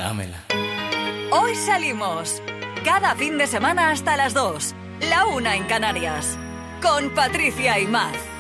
Dámela. Hoy salimos. Cada fin de semana hasta las 2. La 1 en Canarias. Con Patricia y Maz.